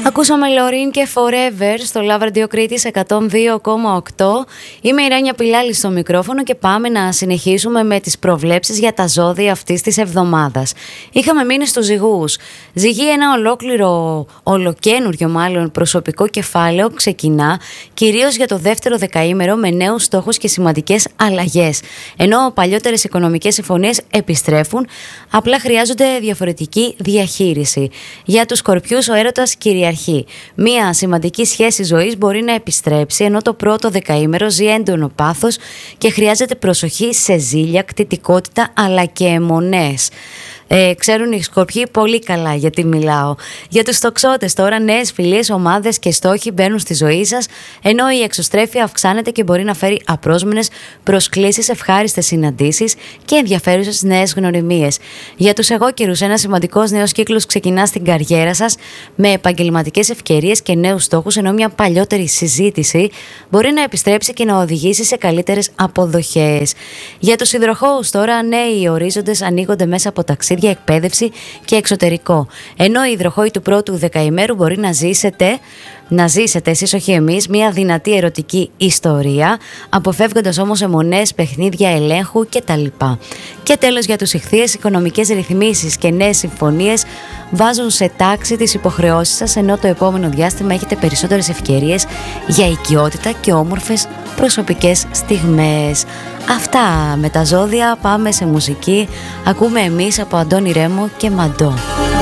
Ακούσαμε Λωρίν και Forever στο Love Radio Κρήτης 102,8. Είμαι η Ράνια Πιλάλη στο μικρόφωνο και πάμε να συνεχίσουμε με τις προβλέψεις για τα ζώδια αυτής της εβδομάδας. Είχαμε μείνει στους ζυγούς. Ζυγή, ένα ολοκένουργιο προσωπικό κεφάλαιο ξεκινά κυρίως για το δεύτερο δεκαήμερο με νέους στόχους και σημαντικές αλλαγές. Ενώ παλιότερες οικονομικές συμφωνίες επιστρέφουν, απλά χρειάζονται διαφορετική διαχείριση. Για τους Σκορπιούς ο έρωτας κυριαρχεί. Μία σημαντική σχέση ζωής μπορεί να επιστρέψει, ενώ το πρώτο δεκαήμερο ζει έντονο πάθος και χρειάζεται προσοχή σε ζήλια, κτητικότητα αλλά και αιμονές. Ξέρουν οι Σκορπιοί πολύ καλά γιατί μιλάω. Για τους Τοξότες τώρα, νέες φιλίες, ομάδες και στόχοι μπαίνουν στη ζωή σας, ενώ η εξωστρέφεια αυξάνεται και μπορεί να φέρει απρόσμενες προσκλήσεις, ευχάριστες συναντήσεις και ενδιαφέρουσες νέες γνωριμίες. Για τους Αιγόκερους, ένας σημαντικός νέος κύκλος ξεκινά στην καριέρα σας με επαγγελματικές ευκαιρίες και νέους στόχους, ενώ μια παλιότερη συζήτηση μπορεί να επιστρέψει και να οδηγήσει σε καλύτερες αποδοχές. Για τους Υδροχόους τώρα, νέοι ορίζοντες ανοίγονται μέσα από ταξίδια, εκπαίδευση και εξωτερικό. Ενώ οι υδροχόοι του πρώτου δεκαημέρου μπορεί να ζήσετε εσείς, όχι εμείς, μια δυνατή ερωτική ιστορία, αποφεύγοντας όμως αιμονές, παιχνίδια ελέγχου κτλ. Και τέλος, για τους Ιχθύες, οικονομικές ρυθμίσεις και νέες συμφωνίες βάζουν σε τάξη τις υποχρεώσεις σας, ενώ το επόμενο διάστημα έχετε περισσότερες ευκαιρίες για οικειότητα και όμορφες προσωπικές στιγμές. Αυτά με τα ζώδια. Πάμε σε μουσική. Ακούμε εμείς από Αντώνη Ρέμο και Μαντό.